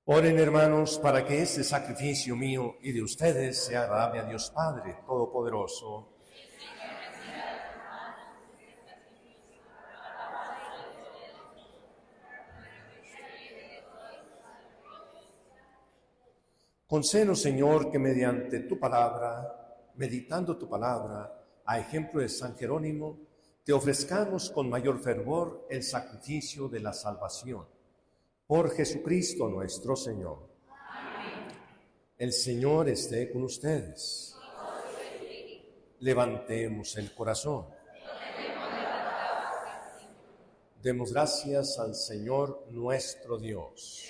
Oren, hermanos, para que este sacrificio mío y de ustedes sea agradable a Dios Padre Todopoderoso. Concédenos, Señor, que mediante tu palabra, meditando tu palabra, a ejemplo de San Jerónimo, te ofrezcamos con mayor fervor el sacrificio de la salvación. Por Jesucristo nuestro Señor. Amén. El Señor esté con ustedes. Levantemos el corazón. Demos gracias al Señor nuestro Dios.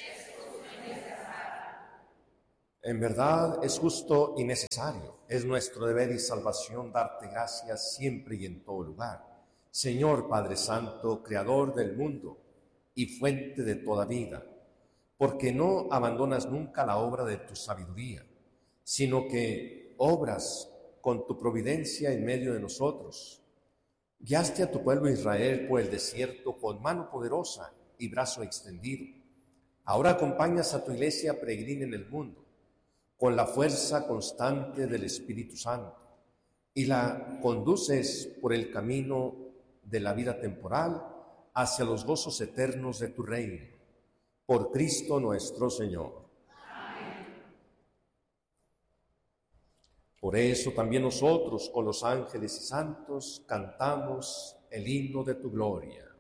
En verdad es justo y necesario, es nuestro deber y salvación darte gracias siempre y en todo lugar. Señor Padre Santo, Creador del mundo y fuente de toda vida, porque no abandonas nunca la obra de tu sabiduría, sino que obras con tu providencia en medio de nosotros. Guiaste a tu pueblo Israel por el desierto con mano poderosa y brazo extendido. Ahora acompañas a tu iglesia peregrina en el mundo, con la fuerza constante del Espíritu Santo, y la conduces por el camino de la vida temporal hacia los gozos eternos de tu reino. Por Cristo nuestro Señor. Amén. Por eso también nosotros, con los ángeles y santos, cantamos el himno de tu gloria.